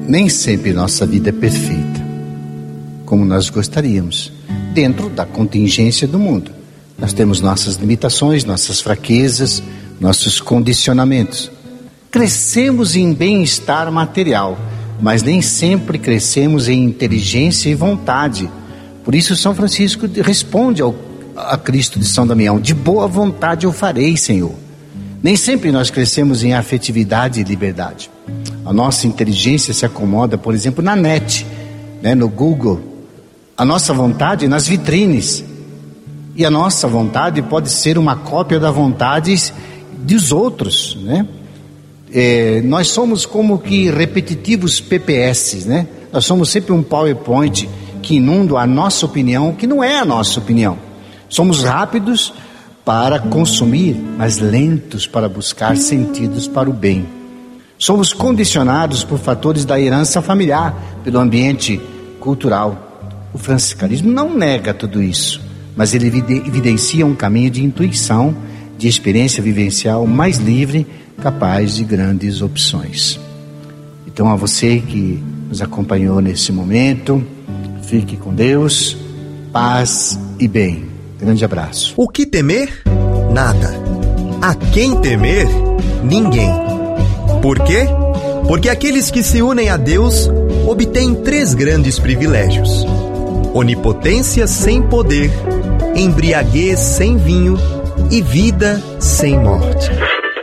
Nem sempre nossa vida é perfeita, como nós gostaríamos, dentro da contingência do mundo. Nós temos nossas limitações, nossas fraquezas, nossos condicionamentos. Crescemos em bem-estar material, mas nem sempre crescemos em inteligência e vontade. Por isso São Francisco responde a Cristo de São Damião: de boa vontade eu farei, Senhor. Nem sempre nós crescemos em afetividade e liberdade. A nossa inteligência se acomoda, por exemplo, na net, no Google. A nossa vontade nas vitrines. E a nossa vontade pode ser uma cópia da vontade dos outros, nós somos como que repetitivos PPS, Nós somos sempre um PowerPoint que inunda a nossa opinião, que não é a nossa opinião. Somos rápidos para consumir, mas lentos para buscar sentidos para o bem. Somos condicionados por fatores da herança familiar, pelo ambiente cultural. O franciscanismo não nega tudo isso, mas ele evidencia um caminho de intuição, de experiência vivencial mais livre, capaz de grandes opções. Então, a você que nos acompanhou nesse momento, fique com Deus, paz e bem. Grande abraço. O que temer? Nada. A quem temer? Ninguém. Por quê? Porque aqueles que se unem a Deus obtêm 3 grandes privilégios: onipotência sem poder, embriaguez sem vinho e vida sem morte.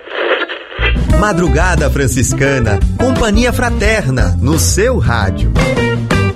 Madrugada Franciscana, companhia fraterna no seu rádio.